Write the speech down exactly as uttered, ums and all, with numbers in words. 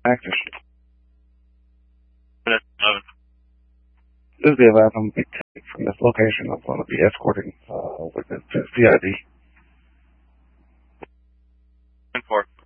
Active. eleven. This is the eleven Big Take from this location. I'm going to be escorting uh, witness to C I D. ten four.